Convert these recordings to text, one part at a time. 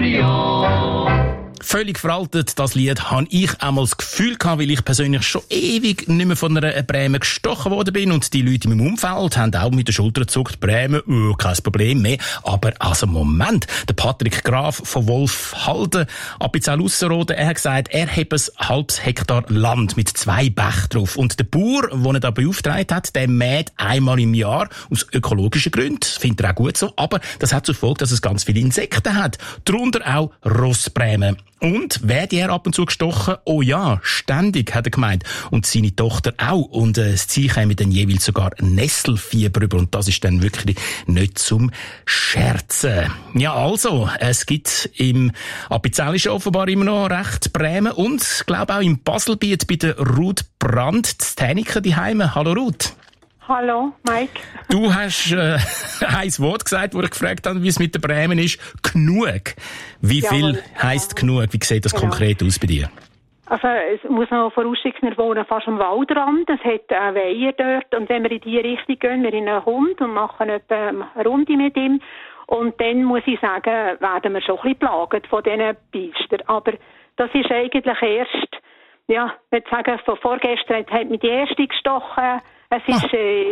Union. Völlig veraltet, das Lied, habe ich einmal das Gefühl gehabt, weil ich persönlich schon ewig nicht mehr von einer Bremen gestochen worden bin und die Leute in meinem Umfeld haben auch mit der Schulter gezuckt, Bremen, kein Problem mehr. Aber also Moment, der Patrick Graf von Wolfhalden, Appenzell-Ausserrhoden, er hat gesagt, er hat ein halbes Hektar Land mit 2 Bächen drauf und der Bauer, der ihn da beauftragt hat, der mäht einmal im Jahr aus ökologischen Gründen, findet er auch gut so, aber das hat zur Folge, dass es ganz viele Insekten hat, darunter auch Rossbremen. Und werde er ab und zu gestochen? Oh ja, ständig, hat er gemeint. Und seine Tochter auch. Und das Ziel käme dann jeweils sogar Nesselfieber über. Und das ist dann wirklich nicht zum Scherzen. Ja, also, es gibt im Appenzellischen offenbar immer noch recht Bremen. Und, ich glaube auch im Baselbiet bei der Ruth Brandt, das Täniken die Heime. Hallo Ruth. Hallo, Mike. Du hast ein Wort gesagt, wo ich gefragt habe, wie es mit der Bremen ist. Genug. Wie viel heisst genug? Wie sieht das konkret aus bei dir? Also, es muss noch vorausschicken, wir wohnen fast am Waldrand. Es hat einen Weiher dort. Und wenn wir in die Richtung gehen, wir in einen Hund und machen etwa eine Runde mit ihm. Und dann muss ich sagen, werden wir schon ein bisschen plagt von diesen Biestern. Aber das ist eigentlich erst, ja, ich würde sagen, von vorgestern hat mich die erste gestochen. Es ist,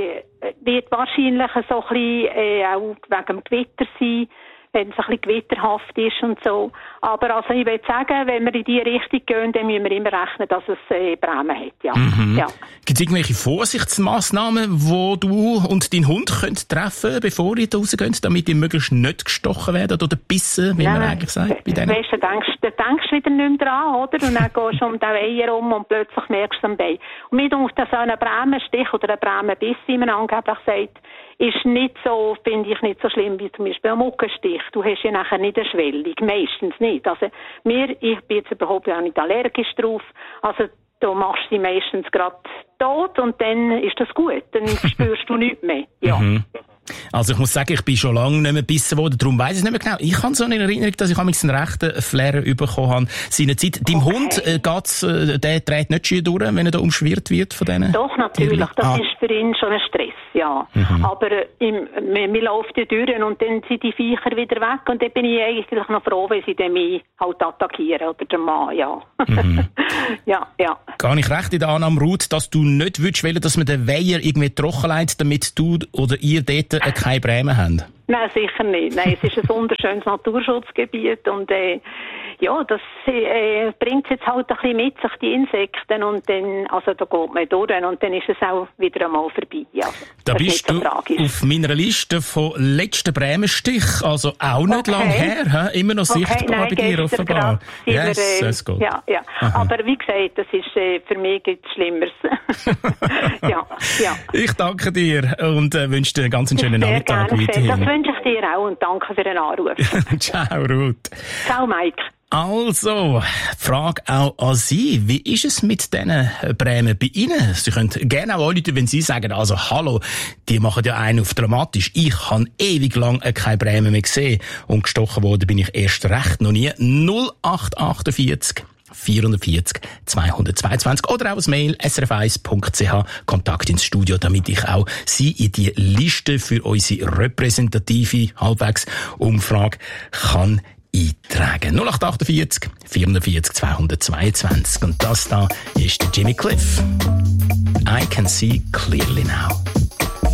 wird wahrscheinlich so ein bisschen, auch wegen dem Gewitter sein, wenn es ein bisschen gewitterhaft ist und so. Aber also ich würde sagen, wenn wir in die Richtung gehen, dann müssen wir immer rechnen, dass es Bremen hat, ja. Mhm. Ja. Gibt es irgendwelche Vorsichtsmaßnahmen, die du und dein Hund könnt treffen, bevor ihr da rausgeht, damit ihr möglichst nicht gestochen werdet oder bissen, wie man eigentlich sagt? Bei denen? Weißt du, denkst wieder nicht mehr dran, oder? Und dann gehst du um den Weiher rum und plötzlich merkst du am Bein. Und mir denkt, dass ein Bremenstich oder ein Bremenbiss, wie man angeblich sagt, ist nicht so, finde ich, nicht so schlimm wie zum Beispiel ein Mückenstich. Du hast ja nachher nicht eine Schwellung, meistens nicht. Also ich bin jetzt überhaupt auch nicht allergisch drauf. Also du machst sie meistens gerade tot und dann ist das gut. Dann spürst du nichts mehr. Ja. Mhm. Also ich muss sagen, ich bin schon lange nicht mehr gebissen worden, darum weiss ich es nicht mehr genau. Ich habe so eine Erinnerung, dass ich einen rechten Flair bekommen habe seinerzeit. Deinem Hund der dreht nicht schön durch, wenn er da umschwirrt wird von denen? Doch, natürlich. Das ist für ihn schon ein Stress, ja. Mhm. Aber wir laufen ja durch und dann sind die Viecher wieder weg und dann bin ich eigentlich noch froh, wenn sie dann mich halt attackieren oder der Mann, ja. Mhm. ja. Gar nicht recht in der Annahme, Ruth, dass du nicht willst, dass man den Weiher irgendwie trocken leitet, damit du oder ihr dort keine Bremen haben? Nein, sicher nicht. Nein, es ist ein wunderschönes Naturschutzgebiet und ja, das bringt jetzt halt ein bisschen mit sich, die Insekten, und dann, also da geht man durch und dann ist es auch wieder einmal vorbei. Also, da bist du auf meiner Liste von letzten Bremenstich, also auch nicht lang her, immer noch sichtbar bei dir offenbar. Yes, es geht. Ja. Aber wie gesagt, das ist für mich gibt's Schlimmeres. ja. Ich danke dir und wünsche dir einen ganz schönen Nachmittag weiterhin. Das wünsche ich dir auch und danke für den Anruf. Ciao, Ruth. Ciao, Mike. Also, Frage auch an Sie. Wie ist es mit diesen Bremen bei Ihnen? Sie können gerne auch anrufen, wenn Sie sagen, also hallo, die machen ja einen auf dramatisch. Ich habe ewig lang keine Bremen mehr gesehen und gestochen worden bin ich erst recht noch nie. 0848 440 222 oder auch als Mail srf1.ch Kontakt ins Studio, damit ich auch Sie in die Liste für unsere repräsentative Halbwegs-Umfrage kann eintragen. 0848 440 222. Und das da ist der Jimmy Cliff. I can see clearly now.